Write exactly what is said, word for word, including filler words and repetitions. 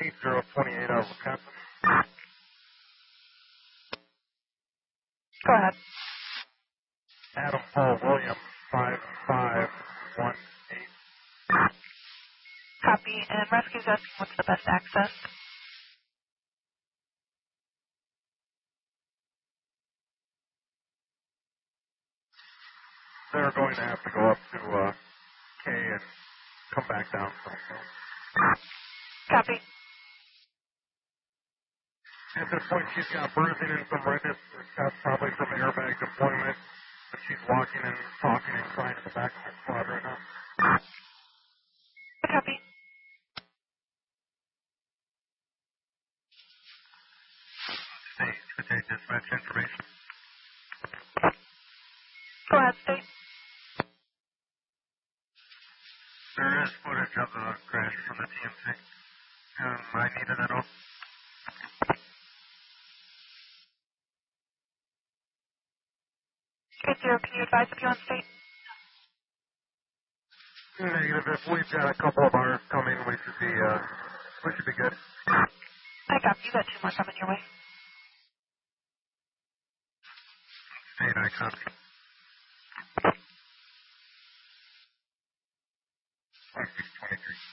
eight zero two eight out of Wisconsin. Go ahead. Adam Paul William, five five one eight. Copy. And rescue's asking what's the best access. They're going to have to go up to uh, K and come back down. So. Copy. At this point, she's got bruising and some redness. That's probably from airbag deployment. But she's walking and talking and crying in the back of my squad right now. Copy. State, state dispatch information. Go ahead, state. There is footage of the crash from the T M C. Um, I needed it all. eight zero, can you advise if you're on state? Negative. If we've got a couple of hours coming, we should be, uh, we should be good. I got you. Got two more coming your way. State, I copy. five six two three.